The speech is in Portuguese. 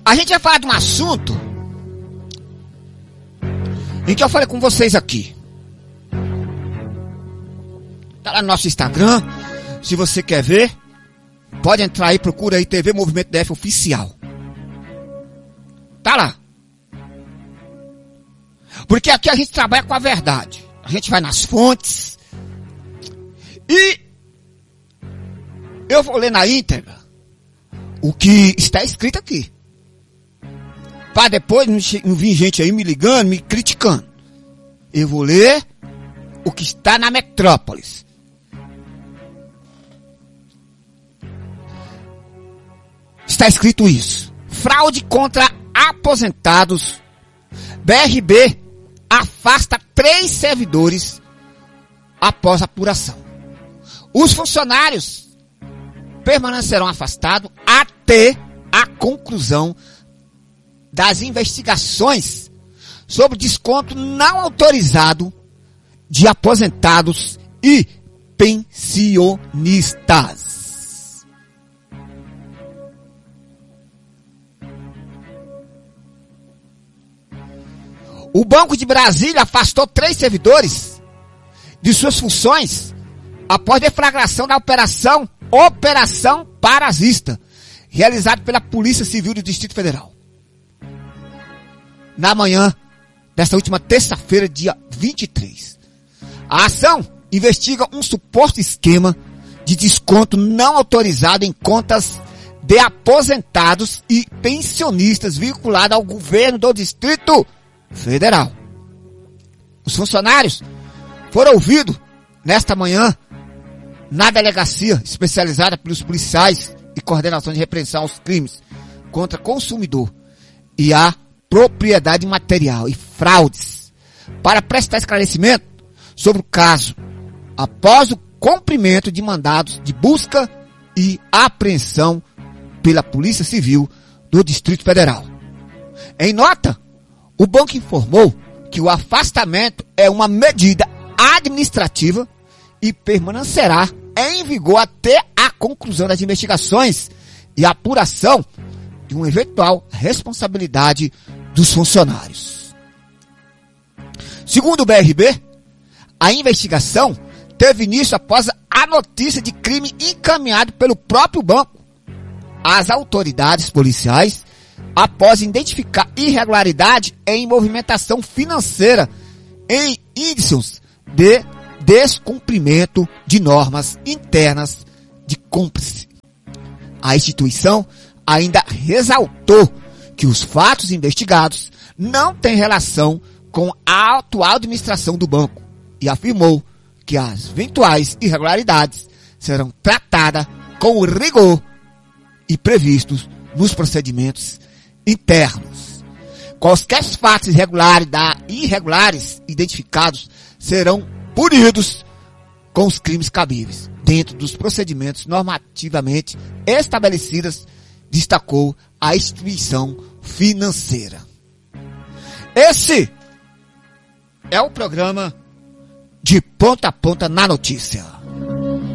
A gente vai falar de um assunto em que eu falei com vocês aqui. Tá lá no nosso Instagram. Se você quer ver, pode entrar aí, procura aí TV Movimento DF Oficial. Tá lá. Porque aqui a gente trabalha com a verdade. A gente vai nas fontes. E eu vou ler na íntegra o que está escrito aqui. Para depois não vir gente aí me ligando, me criticando. Eu vou ler o que está na Metrópolis. Está escrito isso. Fraude contra aposentados. BRB afasta 3 servidores após apuração. Os funcionários permanecerão afastados até a conclusão das investigações sobre desconto não autorizado de aposentados e pensionistas. O Banco de Brasília afastou 3 servidores de suas funções após deflagração da Operação Parasita, realizada pela Polícia Civil do Distrito Federal. Na manhã desta última terça-feira, dia 23. A ação investiga um suposto esquema de desconto não autorizado em contas de aposentados e pensionistas vinculado ao governo do Distrito Federal. Os funcionários foram ouvidos nesta manhã na delegacia especializada pelos policiais e coordenação de repressão aos crimes contra consumidor e a propriedade material e fraudes para prestar esclarecimento sobre o caso após o cumprimento de mandados de busca e apreensão pela Polícia Civil do Distrito Federal. Em nota, o banco informou que o afastamento é uma medida administrativa e permanecerá em vigor até a conclusão das investigações e a apuração de uma eventual responsabilidade dos funcionários. Segundo o BRB, a investigação teve início após a notícia de crime encaminhado pelo próprio banco às autoridades policiais após identificar irregularidade em movimentação financeira em indícios de descumprimento de normas internas de cúmplice. A instituição ainda ressaltou que os fatos investigados não têm relação com a atual administração do banco e afirmou que as eventuais irregularidades serão tratadas com rigor e previstos nos procedimentos internos. Quaisquer fatos irregulares identificados serão punidos com os crimes cabíveis, dentro dos procedimentos normativamente estabelecidos, destacou a instituição financeira. Esse é o programa De Ponta a Ponta na Notícia.